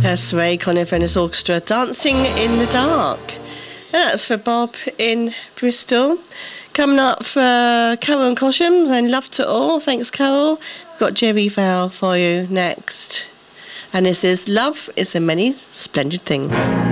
That's Ray Conniff and his orchestra, Dancing in the Dark. And that's for Bob in Bristol. Coming up for Carol and Coshams and Love to All. Thanks, Carol. We've got Jerry Vale for you next. And this is Love is a Many Splendid Thing.